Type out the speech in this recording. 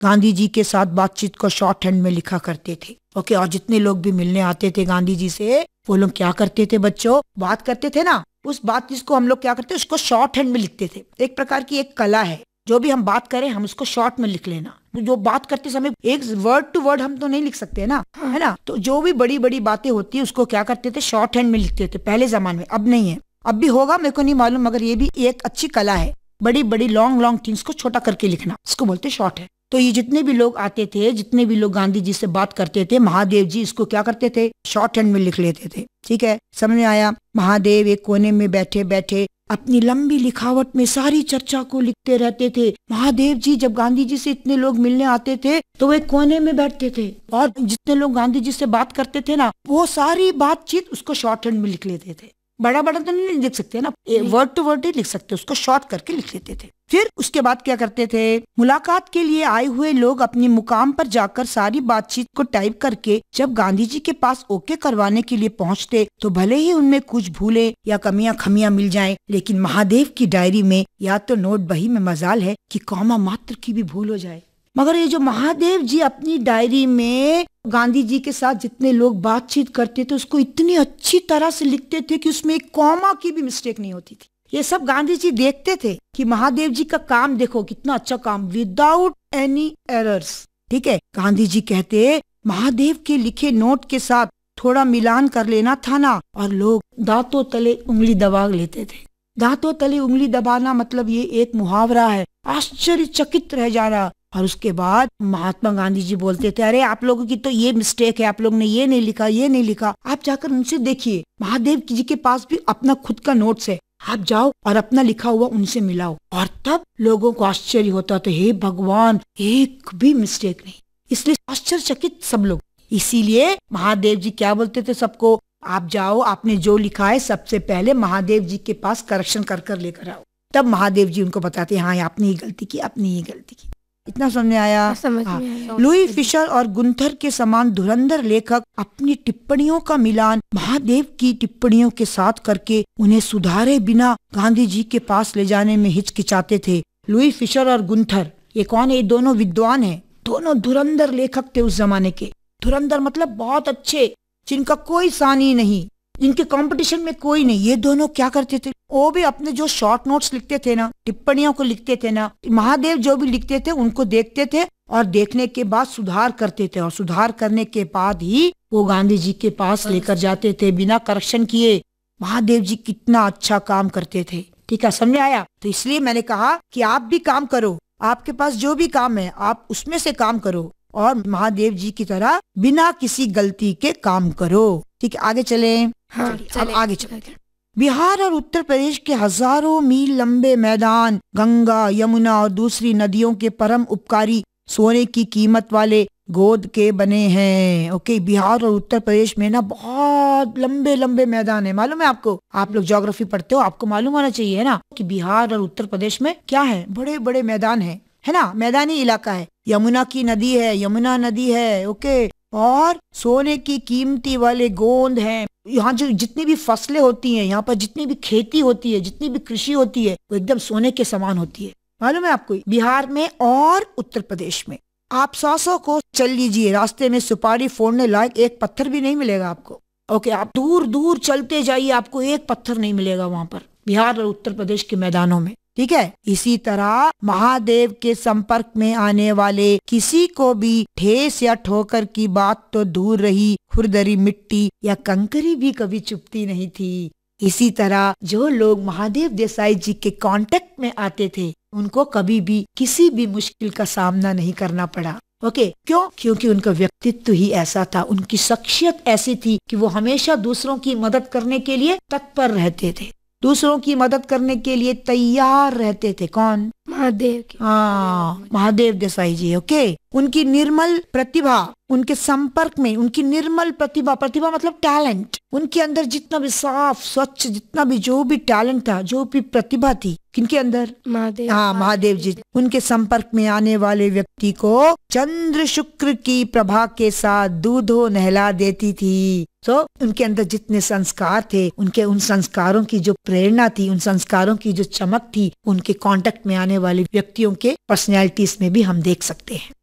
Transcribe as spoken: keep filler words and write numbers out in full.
गांधी जी के साथ बातचीत को शॉर्ट हैंड में लिखा करते थे। ओके, और जितने लोग भी मिलने आते थे गांधी जी से, वो लोग क्या करते थे बच्चों, बात करते थे ना, उस बात जिसको हम लोग क्या करते उसको शॉर्ट हैंड में लिखते थे। एक प्रकार की एक कला है, जो भी हम बात करें हम उसको शॉर्ट में लिख लेना। जो बात करते समय एक वर्ड टू वर्ड हम तो नहीं लिख सकते ना, है ना, तो जो भी बड़ी बड़ी बातें होती है उसको क्या करते थे, शॉर्ट हैंड में लिखते थे पहले जमाने में। अब नहीं है, अब भी होगा मेरे को नहीं मालूम, मगर ये भी एक अच्छी कला है, बड़ी बड़ी लॉन्ग लॉन्ग थिंग्स को छोटा करके लिखना, इसको बोलते शॉर्ट है। तो ये जितने भी लोग आते थे, जितने भी लोग गांधी जी से बात करते थे, महादेव जी इसको क्या करते थे, शॉर्ट हैंड में लिख लेते थे। ठीक है, समझ में आया। महादेव एक कोने में बैठे बैठे अपनी लंबी लिखावट में सारी चर्चा को लिखते रहते थे। महादेव जी जब गांधी जी से इतने लोग मिलने आते थे तो वे कोने में बैठते थे, और जितने लोग गांधी जी से बात करते थे ना, वो सारी बातचीत उसको शॉर्ट हैंड में लिख लेते थे। बड़ा बड़ा तो नहीं लिख सकते ना, वर्ड टू वर्ड ही लिख सकते, उसको शॉर्ट करके लिख लेते थे। फिर उसके बाद क्या करते थे, मुलाकात के लिए आए हुए लोग अपने मुकाम पर जाकर सारी बातचीत को टाइप करके जब गांधी जी के पास ओके करवाने के लिए पहुंचते, तो भले ही उनमें कुछ भूले या कमियां खमियां मिल जाएं, लेकिन महादेव की डायरी में या तो नोट बही में मजाल है कि कॉमा मात्र की भी भूल हो जाए, मगर ये जो महादेव जी अपनी डायरी में गांधी जी के साथ जितने लोग बातचीत करते थे उसको इतनी अच्छी तरह से लिखते थे कि उसमें एक कॉमा की भी मिस्टेक नहीं होती थी। ये सब गांधी जी देखते थे कि महादेव जी का काम देखो कितना अच्छा काम, विदाउट एनी एरर्स। ठीक है, गांधी जी कहते महादेव के लिखे नोट के साथ थोड़ा मिलान कर लेना था ना, और लोग दांतों तले उंगली दबा लेते थे। दांतों तले उंगली दबाना मतलब ये एक मुहावरा है, आश्चर्यचकित रह जाना। और उसके बाद महात्मा गांधी जी बोलते थे, अरे आप लोगों की तो ये मिस्टेक है, आप लोग ने ये नहीं लिखा, ये नहीं लिखा, आप जाकर उनसे देखिए, महादेव जी के पास भी अपना खुद का नोट्स है, आप जाओ और अपना लिखा हुआ उनसे मिलाओ। और तब लोगों को आश्चर्य होता था, हे भगवान एक भी मिस्टेक नहीं, इसलिए आश्चर्यचकित सब लोग। इसीलिए महादेव जी क्या बोलते थे सबको, आप जाओ, आपने जो लिखा है सबसे पहले महादेव जी के पास करेक्शन कर कर लेकर आओ। तब महादेव जी उनको बताते, हाँ आपने ये गलती की, आपने ये गलती की। इतना समझ आया? समझ हाँ। में आया। लुई फिशर और गुंथर के समान धुरंधर लेखक अपनी टिप्पणियों का मिलान महादेव की टिप्पणियों के साथ करके उन्हें सुधारे बिना गांधी जी के पास ले जाने में हिचकिचाते थे। लुई फिशर और गुंथर ये कौन है? ये दोनों विद्वान हैं, दोनों धुरंधर लेखक थे उस जमाने के। धुरंधर मतलब बहुत अच्छे, जिनका कोई सानी नहीं, जिनके कंपटीशन में कोई नहीं। ये दोनों क्या करते थे, वो भी अपने जो शॉर्ट नोट्स लिखते थे ना, टिप्पणियों को लिखते थे ना, महादेव जो भी लिखते थे उनको देखते थे और देखने के बाद सुधार करते थे, और सुधार करने के बाद ही वो गांधी जी के पास लेकर जाते थे बिना करेक्शन किए। महादेव जी कितना अच्छा काम करते थे। ठीक है, समझ आया? तो इसलिए मैंने कहा कि आप भी काम करो, आपके पास जो भी काम है आप उसमें से काम करो, और महादेव जी की तरह बिना किसी गलती के काम करो। ठीक है, आगे चले। हाँ, अब आगे चलते। बिहार और उत्तर प्रदेश के हजारों मील लंबे मैदान गंगा, यमुना और दूसरी नदियों के परम उपकारी सोने की कीमत वाले गोद के बने हैं। ओके, बिहार और उत्तर प्रदेश में ना बहुत लंबे लंबे मैदान है। मालूम है आपको? आप लोग ज्योग्राफी पढ़ते हो, आपको मालूम होना चाहिए है ना, कि बिहार और उत्तर प्रदेश में क्या है, बड़े बड़े मैदान है, है ना, मैदानी इलाका है। यमुना की नदी है, यमुना नदी है। ओके, और सोने की कीमती वाले गोंद हैं। यहाँ जो जितनी भी फसलें होती हैं, यहाँ पर जितनी भी खेती होती है, जितनी भी कृषि होती है, वो एकदम सोने के समान होती है। मालूम है आपको? बिहार में और उत्तर प्रदेश में आप सौ सौ को चल लीजिए, रास्ते में सुपारी फोड़ने लायक एक पत्थर भी नहीं मिलेगा आपको। ओके, आप दूर दूर चलते जाइए, आपको एक पत्थर नहीं मिलेगा वहाँ पर, बिहार और उत्तर प्रदेश के मैदानों में। ठीक है, इसी तरह महादेव के संपर्क में आने वाले किसी को भी ठेस या ठोकर की बात तो दूर रही, खुरदरी मिट्टी या कंकरी भी कभी चुपती नहीं थी। इसी तरह जो लोग महादेव देसाई जी के कांटेक्ट में आते थे, उनको कभी भी किसी भी मुश्किल का सामना नहीं करना पड़ा। ओके, क्यों? क्योंकि उनका व्यक्तित्व ही ऐसा था, उनकी शख्सियत ऐसी थी कि वो हमेशा दूसरों की मदद करने के लिए तत्पर रहते थे, दूसरों की मदद करने के लिए तैयार रहते थे। कौन? महादेव के। हाँ, महादेव देसाई जी। ओके, उनकी निर्मल प्रतिभा, उनके संपर्क में उनकी निर्मल प्रतिभा, प्रतिभा मतलब टैलेंट, उनके अंदर जितना भी साफ स्वच्छ, जितना भी जो भी टैलेंट था, जो भी प्रतिभा थी, किनके अंदर? महादेव। हाँ, महादेव जी। उनके संपर्क में आने वाले व्यक्ति को चंद्र शुक्र की प्रभा के साथ दूधो नहला देती थी। तो उनके अंदर जितने संस्कार थे, उनके उन संस्कारों की जो प्रेरणा थी, उन संस्कारों की जो चमक थी, उनके कांटेक्ट में आने वाले व्यक्तियों के पर्सनैलिटीज में भी हम देख सकते हैं।